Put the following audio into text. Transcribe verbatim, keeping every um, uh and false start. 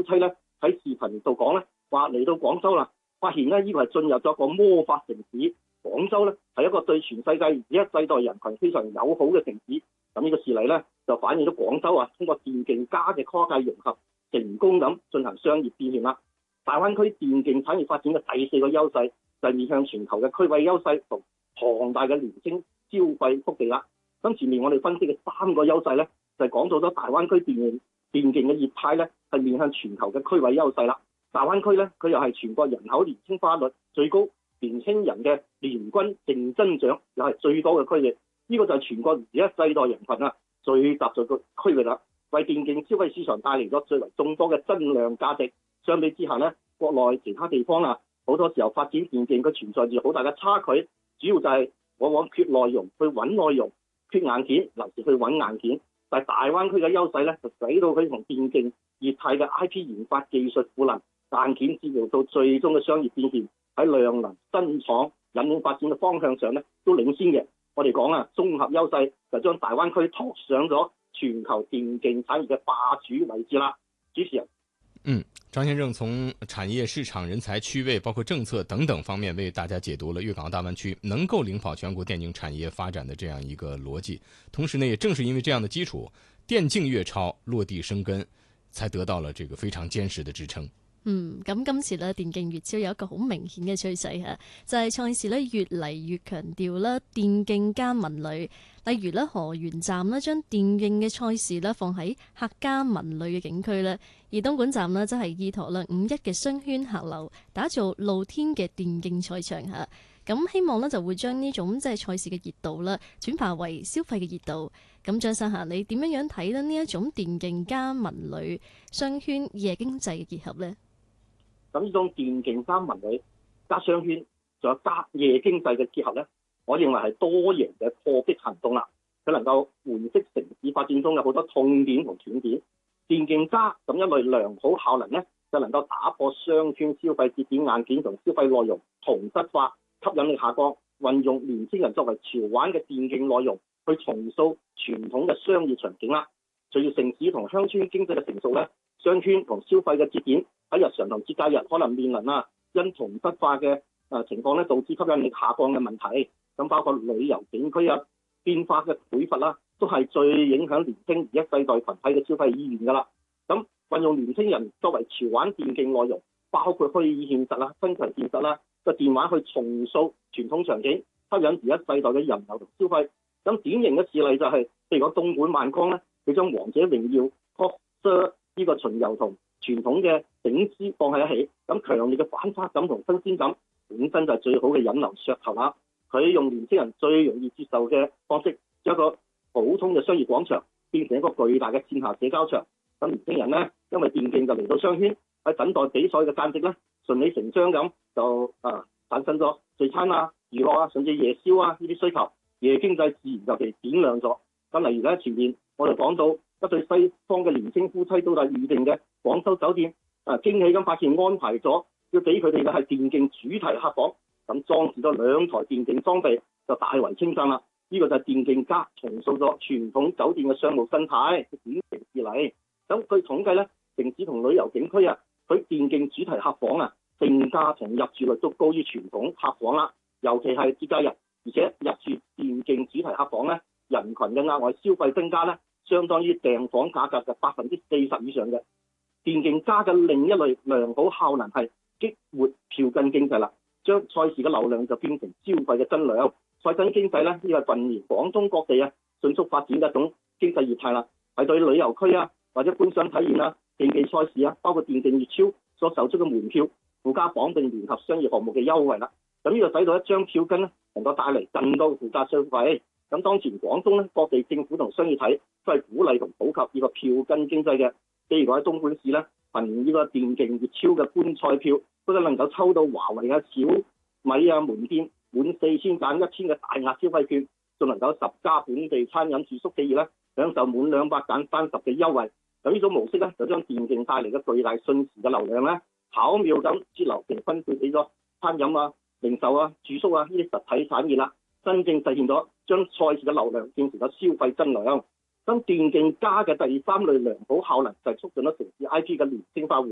夫妻咧喺視頻度講咧，話嚟到廣州啦，發現咧呢個係進入咗一個魔法城市。廣州咧係一個對全世界而家世代人群非常友好嘅城市。咁呢個事例咧就反映咗廣州啊通過電競加嘅科技融合，成功咁進行商業變現啦。大灣區電競產業發展嘅第四個優勢就係面向全球嘅區位優勢同龐大嘅年輕消費福地啦。咁前面我哋分析嘅三個優勢咧，就係講到咗大灣區電競電競嘅業態咧係面向全球嘅區位優勢啦。大灣區咧佢又係全國人口年輕化率最高、年輕人嘅年均淨增長又係最多嘅區域。呢、這個就係全國而家世代人群啊最集聚嘅區域啦，為電競消費市場帶嚟咗最為眾多嘅增量價值。相比之下咧，國內其他地方啊，好多時候發展電競佢存在住好大嘅差距，主要就係往往缺內容去揾內容，缺硬件尤其去揾硬件。但係大灣區嘅優勢咧，就使到佢同電競業態嘅 I P 研發技術賦能、硬件治療到最終嘅商業變現，喺量能、新廠引領發展嘅方向上咧都領先嘅。我哋講啊，綜合優勢就將大灣區托上咗全球電競產業嘅霸主位置啦。主持人， 嗯，張先生從產業、市場、人才、區位，包括政策等等方面，為大家解讀了粵港澳大灣區能夠領跑全國電競產業發展的這樣一個邏輯。同時呢，也正是因為這樣的基礎，電競粵超落地生根，才得到了這個非常堅實的支撐。 嗯，咁今次咧電競粵超有一個好明顯嘅趨勢嚇，就係賽事咧越嚟越強調啦電競加文旅，例如咧河源站咧將電競嘅賽事咧放喺客家文旅嘅景區咧，而東莞站呢，則係依託啦五一嘅商圈客流，打造露天嘅電競賽場嚇。咁希望呢，就會將呢種即係賽事嘅熱度啦轉化為消費嘅熱度。咁張生霞，你點樣樣睇呢？呢一種電競加文旅商圈夜經濟嘅結合呢？ 咁呢種電競加文旅加商圈，仲有加夜經濟嘅結合咧，我認為係多贏嘅破壁行動啦。佢能夠喚醒城市發展中嘅好多痛點同斷點。電競加咁一類良好效能咧，就能夠打破商圈消費節點硬件同消費內容同質化，吸引力下降，運用年輕人作為潮玩嘅電競內容去重塑傳統嘅商業場景啦。隨住城市同鄉村經濟嘅成熟咧，商圈同消費嘅節點喺日常同節假日可能面臨啊因同質化嘅誒情況咧，導致吸引力下降嘅問題。咁包括旅遊景區啊變化嘅匱乏啦，都係最影響年輕而一世代群體嘅消費意願㗎啦。咁運用年輕人作為潮玩電競內容，包括虛擬現實啦、增強現實啦個電玩去重塑傳統場景，吸引而一世代嘅人流同消費。咁典型嘅事例就係、是，譬如講東莞萬江咧，佢將王者榮耀、Coster 呢個巡遊同傳統嘅醒獅放喺一起，咁強烈嘅反差感同新鮮感，本身就係最好嘅引流噱頭啦。佢用年輕人最容易接受嘅方式，將一個普通嘅商業廣場變成一個巨大嘅線下社交場。咁年輕人呢，因為電競就嚟到商圈，喺等待比賽嘅間隙呢，順理成章咁就啊產生咗聚餐啊、娛樂啊，甚至夜宵啊呢啲需求。夜經濟自然就被點亮咗。咁例如咧，前面我哋講到一對西方嘅年輕夫妻到達預定嘅廣州酒店，啊驚喜咁發現安排咗要俾佢哋嘅係電競主題客房，咁裝置咗兩台電競裝備，就大為稱讚啦。呢、這個就係電競加重塑咗傳統酒店嘅商務生態，典型事例。咁據統計咧，城市同旅遊景區啊，佢電競主題客房啊，定價同入住率都高於傳統客房啦，尤其係節假日。而且入住電競主題客房咧，人群嘅額外消費增加咧，相當於訂房價格嘅百分之四十以上嘅。電競加嘅另一類良好效能係激活票根經濟啦，將賽事嘅流量就變成消費嘅增量。賽根經濟咧，呢個近年廣東各地啊迅速發展嘅一種經濟業態啦，係對旅遊區啊或者觀賞體驗啊、競技賽事啊，包括電競粵超所售出嘅門票附加綁定聯合商業項目嘅優惠啦。咁呢個使到一張票根咧，能夠帶嚟更多附加消費。咁當前廣東咧，各地政府同商業體都係鼓勵同普及呢個票根經濟嘅。譬如講喺東莞市咧，憑呢個電競粵超嘅觀賽票，都能夠抽到華為啊、小米啊門店滿四千減一千嘅大額消費券，仲能夠十家本地餐飲住宿企業咧享受滿兩百減三十嘅優惠。咁呢種模式咧，就將電競帶嚟嘅巨大瞬時嘅流量咧，巧妙咁節流並分配俾咗餐飲啊、零售啊、住宿啊呢啲實體產業啦，真正實現咗將賽事嘅流量變成咗消費增量。咁電競加嘅第三類良好效能就係促進咗城市 I P 嘅年輕化。